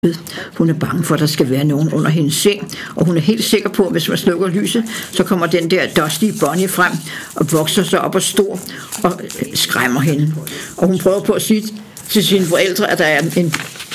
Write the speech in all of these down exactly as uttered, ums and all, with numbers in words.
Hun er bange for, at der skal være nogen under hendes seng, og hun er helt sikker på, at hvis man slukker lyset, så kommer den der Dusty Bunny frem og vokser sig op og stor og skræmmer hende. Og hun prøver på at sige til sine forældre, at der er en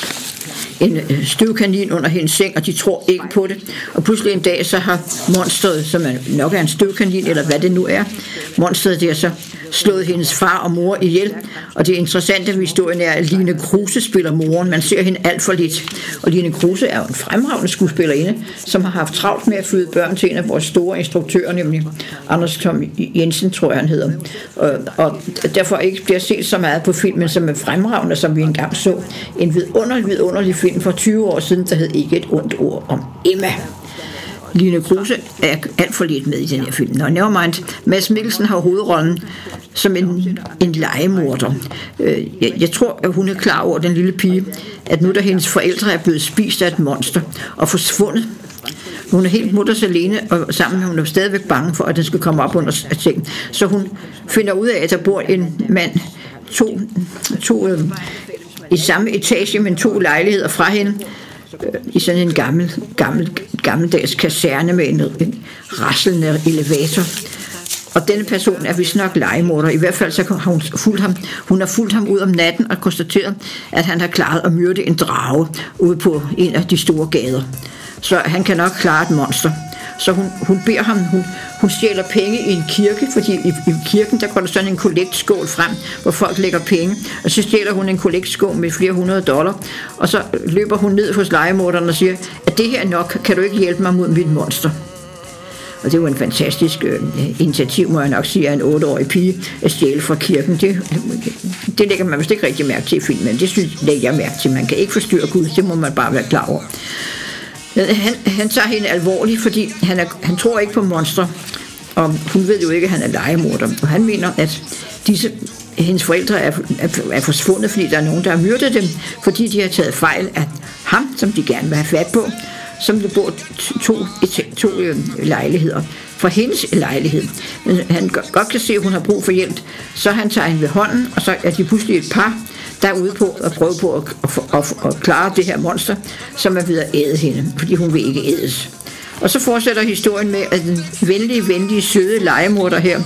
en støvkanin under hendes seng, og de tror ikke på det. Og pludselig en dag, så har monsteret, som nok er en støvkanin, eller hvad det nu er, monsteret der så slået hendes far og mor ihjel. Og det interessante ved historien er, at Line Kruse spiller moren. Man ser hende alt for lidt. Og Line Kruse er jo en fremragende skuespillerinde, som har haft travlt med at føde børn til en af vores store instruktører, nemlig Anders Tom Jensen, tror jeg han hedder. Og, og derfor ikke bliver set så meget på filmen, som er fremragende, som vi engang så. En vidunderlig, vidunderlig film for tyve år siden, der hed Ikke et ondt ord om Emma. Line Kruse er alt for lidt med i den her film. Nå, nevermind. Mads Mikkelsen har hovedrollen som en, en legemorder. Jeg, jeg tror, at hun er klar over, den lille pige, at nu da hendes forældre er blevet spist af et monster og forsvundet. Hun er helt mutters alene, og sammen hun er stadigvæk bange for, at den skal komme op under sengen. Så hun finder ud af, at der bor en mand, to, to øh, i samme etage, men to lejligheder fra hende, i sådan en gammel, gammel, gammeldags kaserne med en, en rasslende elevator. Og denne person er vist nok legemorder. I hvert fald så har hun fulgt ham. Hun har fulgt ham ud om natten og konstateret, at han har klaret at myrde en drage ude på en af de store gader. Så han kan nok klare et monster. Så hun, hun beder ham, hun, hun stjæler penge i en kirke, fordi i, i kirken, der går der sådan en kollektskål frem, hvor folk lægger penge, og så stjæler hun en kollektskål med flere hundrede dollar, og så løber hun ned hos legemorderen og siger, at det her nok, kan du ikke hjælpe mig mod mit monster? Og det var en fantastisk øh, initiativ, må jeg nok sige, af en otteårig pige at stjæle fra kirken. Det, det lægger man vist ikke rigtig mærke til i filmen, det synes lægger jeg mærke til. Man kan ikke forstyrre Gud, det må man bare være klar over. Han, han tager hende alvorligt, fordi han, er, han tror ikke på monstre, og hun ved jo ikke, at han er legemorder. Og han mener, at disse, hendes forældre er, er, er forsvundet, fordi der er nogen, der har myrdet dem, fordi de har taget fejl af ham, som de gerne vil have fat på, som der bor to, to, to øh, lejligheder fra hendes lejlighed. Men han godt kan se, at hun har brug for hjælp, så han tager hende ved hånden, og så er de pludselig et par, der er ude på at prøve på at, at, at, at klare det her monster, som er ved at æde hende, fordi hun vil ikke ædes. Og så fortsætter historien med, at den venlige, venlige, søde legemorder her,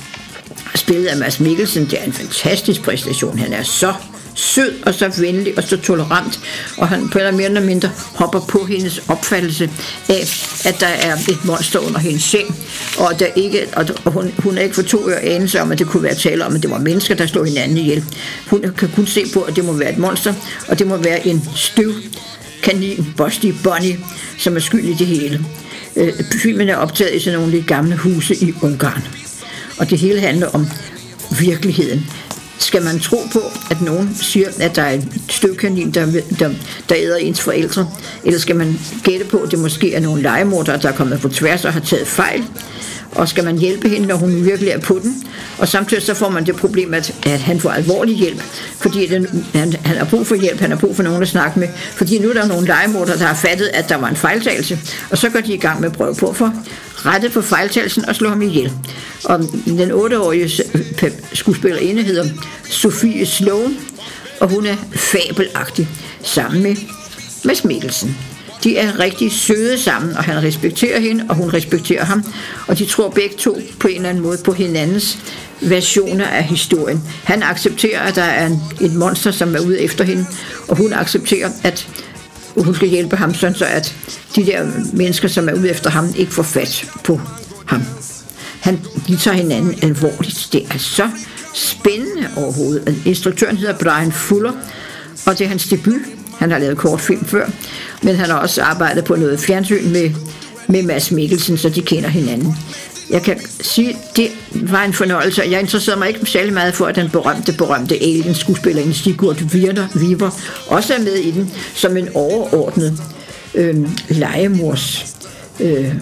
spillet af Mads Mikkelsen, det er en fantastisk præstation. Han er så sød og så venlig og så tolerant, og han på en mere eller mindre hopper på hendes opfattelse af, at der er et monster under hendes seng, og, der ikke, og hun, hun er ikke for to øre anelse om, at det kunne være tale om, at det var mennesker, der slog hinanden ihjel. Hun kan kun se på, at det må være et monster, og det må være en støv kanin, Dusty Bunny, som er skyld i det hele. Øh, filmen er optaget i sådan nogle lidt gamle huse i Ungarn, og det hele handler om virkeligheden. Skal man tro på, at nogen siger, at der er en støvkanin, der, der, der æder ens forældre? Eller skal man gætte på, at det måske er nogle legemordere, der er kommet på tværs og har taget fejl? Og skal man hjælpe hende, når hun virkelig er på den? Og samtidig så får man det problem, at, at han får alvorlig hjælp, fordi den, han, han har brug for hjælp, han har brug for nogen at snakke med. Fordi nu er der nogle legemordere, der har fattet, at der var en fejltagelse, og så går de i gang med at prøve på for rettet på fejltagelsen og slå ham ihjel. Og den otteårige skuespillerinde hedder Sofie Sloan, og hun er fabelagtig sammen med Mads Mikkelsen. De er rigtig søde sammen, og han respekterer hende, og hun respekterer ham, og de tror begge to på en eller anden måde på hinandens versioner af historien. Han accepterer, at der er en, et monster, som er ude efter hende, og hun accepterer, at hun skal hjælpe ham, sådan så at de der mennesker, som er ude efter ham, ikke får fat på ham. Han, de tager hinanden alvorligt. Det er så spændende overhovedet. Instruktøren hedder Brian Fuller, og det er hans debut. Han har lavet kortfilm før, men han har også arbejdet på noget fjernsyn med, med Mads Mikkelsen, så de kender hinanden. Jeg kan sige, det var en fornøjelse, og jeg interesserede mig ikke særlig meget for, at den berømte, berømte alien-skuespillerinde Sigurd Weaver også er med i den, som en overordnet øh, legemors øh,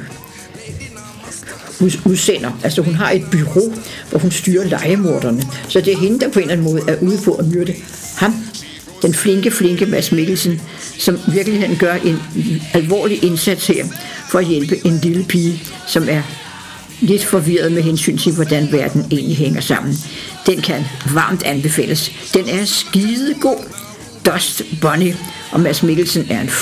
udsender. Altså hun har et bureau, hvor hun styrer legemorderne, så det er hende, der på en eller anden måde er ude på at myrde ham. Den flinke, flinke Mads Mikkelsen, som virkelig gør en alvorlig indsats her for at hjælpe en lille pige, som er lidt forvirret med hensyn til, hvordan verden egentlig hænger sammen. Den kan varmt anbefales. Den er skidegod. Dust Bunny. og Mads Mikkelsen er en